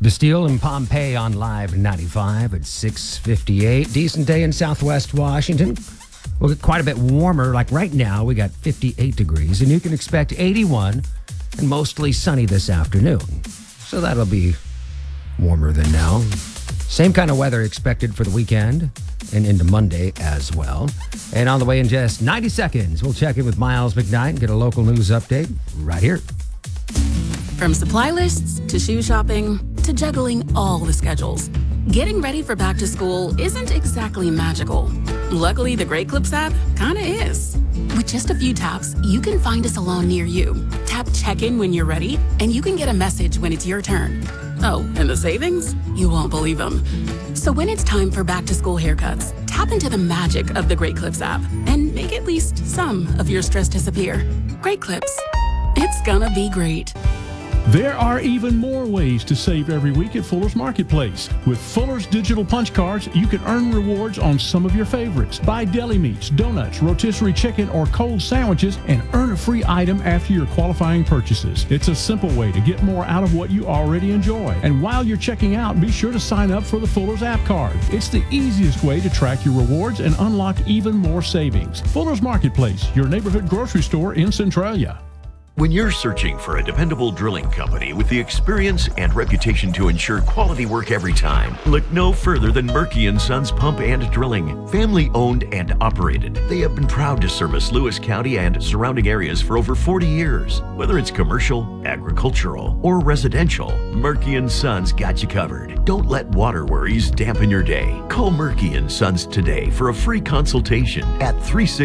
Bastille and Pompeii on Live 95 at 6:58. Decent day in Southwest Washington. We'll get quite a bit warmer. Like right now, we got 58 degrees, and you can expect 81 and mostly sunny this afternoon. So that'll be warmer than now. Same kind of weather expected for the weekend and into Monday as well. And on the way in just 90 seconds, we'll check in with Miles McKnight and get a local news update right here. From supply lists to shoe shopping to juggling all the schedules, getting ready for back to school isn't exactly magical. Luckily, the Great Clips app kinda is. With just a few taps, you can find a salon near you. Tap check-in when you're ready, and you can get a message when it's your turn. Oh, and the savings? You won't believe them. So when it's time for back-to-school haircuts, tap into the magic of the Great Clips app and make at least some of your stress disappear. Great Clips. It's gonna be great. There are even more ways to save every week at Fuller's Marketplace. With Fuller's digital punch cards, you can earn rewards on some of your favorites. Buy deli meats, donuts, rotisserie chicken, or cold sandwiches and earn a free item after your qualifying purchases. It's a simple way to get more out of what you already enjoy. And while you're checking out, be sure to sign up for the Fuller's app card. It's the easiest way to track your rewards and unlock even more savings. Fuller's Marketplace, your neighborhood grocery store in Centralia. When you're searching for a dependable drilling company with the experience and reputation to ensure quality work every time, look no further than Murky & Sons Pump and Drilling. Family owned and operated, they have been proud to service Lewis County and surrounding areas for over 40 years. Whether it's commercial, agricultural, or residential, Murky & Sons got you covered. Don't let water worries dampen your day. Call Murky & Sons today for a free consultation at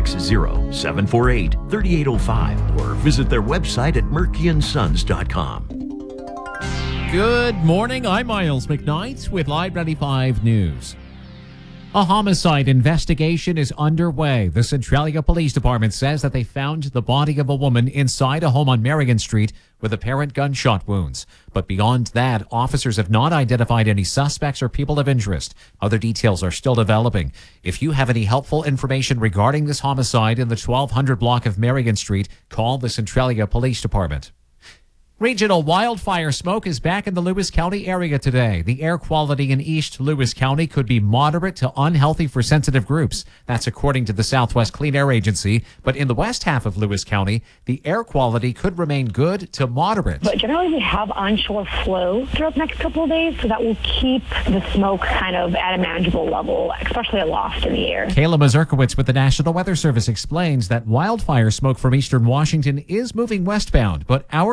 360-748-3805 or visit their website at murkyandsons.com. Good morning. I'm Miles McKnight with Live 95 News. A homicide investigation is underway. The Centralia Police Department says that they found the body of a woman inside a home on Marion Street with apparent gunshot wounds. But beyond that, officers have not identified any suspects or people of interest. Other details are still developing. If you have any helpful information regarding this homicide in the 1200 block of Marion Street, call the Centralia Police Department. Regional wildfire smoke is back in the Lewis County area today. The air quality in East Lewis County could be moderate to unhealthy for sensitive groups. That's according to the Southwest Clean Air Agency. But in the west half of Lewis County, the air quality could remain good to moderate. But generally, we have onshore flow throughout the next couple of days, so that will keep the smoke kind of at a manageable level, especially aloft in the air. Kayla Mazurkowicz with the National Weather Service explains that wildfire smoke from eastern Washington is moving westbound, but our